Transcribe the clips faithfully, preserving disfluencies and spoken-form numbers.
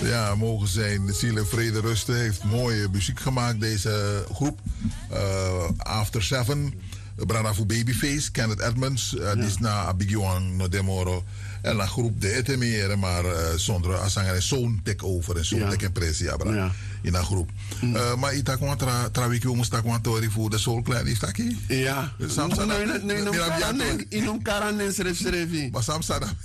Ja, mogen zijn ziel en vrede rusten. Heeft mooie muziek gemaakt, deze groep. Uh, After Seven, Brana voor Babyface, Kenneth Edmonds. Uh, ja. Die is na Abigioan, no Demoro. En een groep de eten meer, maar uh, zonder asanger en zo'n tek over en zo'n ja. tek impressie hebben. Ja. In een groep. Mm. Uh, maar ik dacht, tra, tra wiki om stak want tori voor de Soul Clan is dat hier? Ja. Samsa nee, nee, nee, nee, in een karanen schreef schreef. Maar Samsa dat.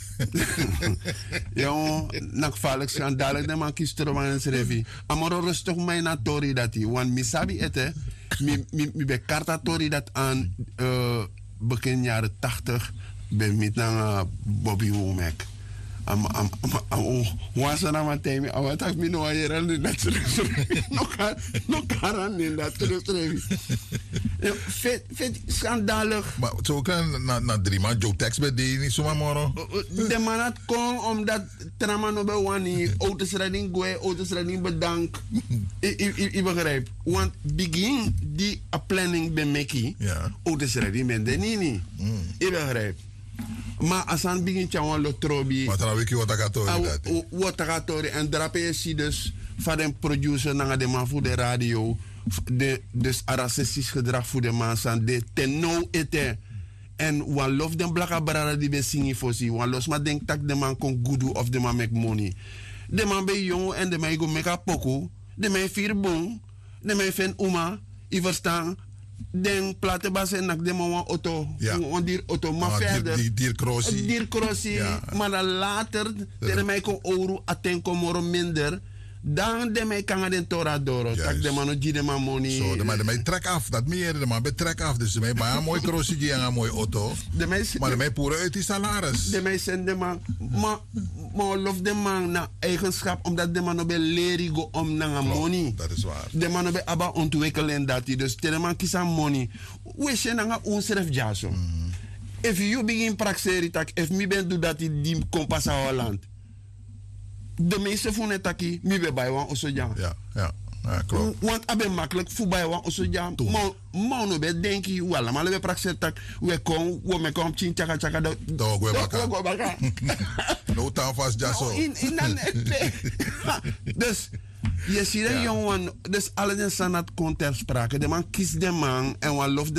Ja, nak valk schandalig de man kies terug aan schreef. Amoro rustig mij na tori dat hij, want misabi ete, mi mi mi be karta tori dat aan uh, begin jaren tachtig ben met na Bobby Womack. Am am am wasa na matemi awatak mino ayera ni dat no kan no karan in dat terug. Vet vet schandalig. Maar zo kan na na drie maanden Joe Tex bij die niet zomaar moro. De man had kon omdat trama no be wani auto's riding goe auto's riding bedank. Ik begrijp. Want begin die a planning be meki. Ja. Auto's riding men de nini. Ik begrijp. Maar als aan begin chawan lo trobi. Maar dan weet je wat ik dat. Wat ik en drape je zie dus van de producer naar de man voor de radio. De dus racistisch gedrag voor de man zijn de tenno ete. En wan lof den blaka barara die be singi fosi. Wan los maar denk tak de man kon gudu of de man make money. De man be jong en de man go make a poko. De man vier bon. De man fen uma. I verstaan. Den platen basen nak de man auto. Ja. On dier auto. Maar ah, verder. Dier, dier crossie. Dier crossie. Ja. Maar dan later. De mij kon oru aten komoro minder. Dan de mij kan den tora doro. Tak de man die de man money. Zo, de man de mij trek af. Dat meer. De man betrek af. Dus de mij bij een mooi crossie die en een mooi auto. De mij, maar de mij poeren uit die salaris. De mij zijn de man. Maar maar lof de man na eigenschap. Omdat de man op een lerigo om naar money. Dat is waar. De man op een abba ontwikkelen dat hij. Dus de man kies aan money. We zijn naar onschref jaso. If you begin praxeri tak. If mi ben do dat die kompas aan Holland. De meeste van het taki, mi be bij wan oso jam. Ja, ja, ja, klopt. Want abe makkelijk voor bij wan oso jam. Maar maar no be denki wala, maar we praxer tak we kom, we me kom chin chaka chaka do. Do go baka. Do go baka. No time fast jaso. In in dan. Dus je ziet een jongen, dus alle zijn aan het kon ter sprake. De man kiest de man en wat lof de